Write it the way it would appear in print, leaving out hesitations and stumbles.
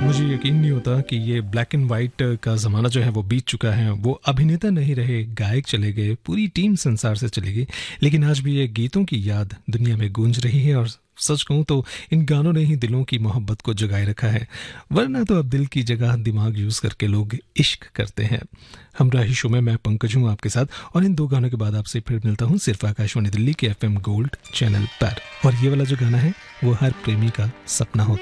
मुझे यकीन नहीं होता कि ये ब्लैक एंड वाइट का ज़माना जो है वो बीत चुका है। वो अभिनेता नहीं रहे, गायक चले गए, पूरी टीम संसार से चली गई, लेकिन आज भी ये गीतों की याद दुनिया में गूंज रही है। और सच कहूँ तो इन गानों ने ही दिलों की मोहब्बत को जगाए रखा है, वरना तो अब दिल की जगह दिमाग यूज़ करके लोग इश्क करते हैं। हमराही शो में मैं पंकज हूँ आपके साथ, और इन दो गानों के बाद आपसे फिर मिलता हूँ सिर्फ आकाशवाणी दिल्ली के FM गोल्ड चैनल पर। और ये वाला जो गाना है वो हर प्रेमी का सपना होता है।